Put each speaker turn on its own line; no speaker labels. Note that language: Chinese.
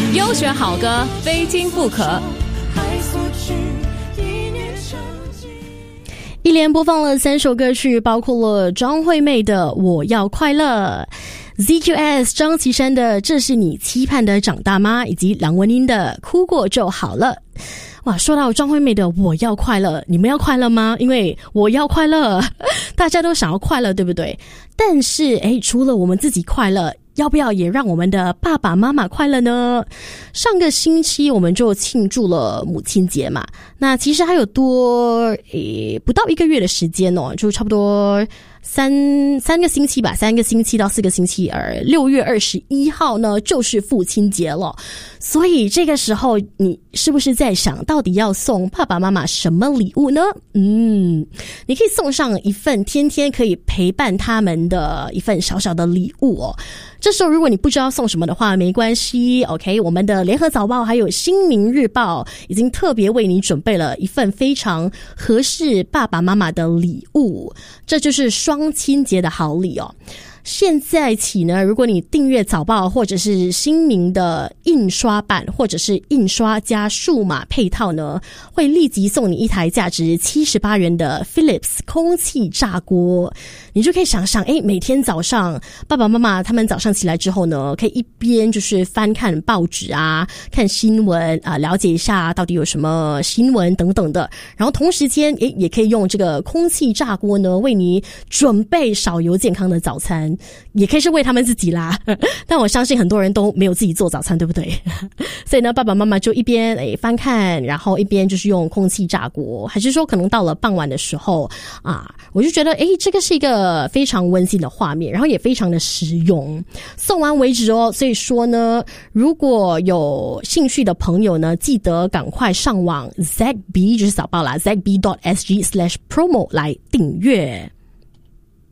优选好歌，非听不可。
一连播放了3首歌曲，包括了张惠妹的《我要快乐》、ZQS 张绮珊的《这是你期盼的长大吗》，以及梁文音的《哭过就好了》。哇，说到张惠妹的我要快乐，你们要快乐吗？因为我要快乐，大家都想要快乐，对不对？但是除了我们自己快乐，要不要也让我们的爸爸妈妈快乐呢？上个星期我们就庆祝了母亲节嘛，那其实还有不到1个月的时间哦，就差不多三个星期吧，3个星期到4个星期，而6月21号呢就是父亲节了。所以这个时候你是不是在想到底要送爸爸妈妈什么礼物呢？你可以送上一份天天可以陪伴他们的一份小小的礼物哦。这时候如果你不知道送什么的话，没关系 OK， 我们的联合早报还有新民日报已经特别为你准备了一份非常合适爸爸妈妈的礼物，这就是双亲节的好礼哦。现在起呢，如果你订阅早报或者是新民的印刷版或者是印刷加数码配套呢，会立即送你一台价值78元的 Philips 空气炸锅。你就可以想想每天早上爸爸妈妈他们早上起来之后呢，可以一边就是翻看报纸啊，看新闻啊，了解一下到底有什么新闻等等的，然后同时间也可以用这个空气炸锅呢为你准备少油健康的早餐，也可以是为他们自己啦但我相信很多人都没有自己做早餐，对不对所以呢爸爸妈妈就一边翻看，然后一边就是用空气炸锅，还是说可能到了傍晚的时候啊，我就觉得这个是一个非常温馨的画面，然后也非常的实用，送完为止哦。所以说呢，如果有兴趣的朋友呢，记得赶快上网 ZagB 就是早报啦 ZagB.sg/promo 来订阅。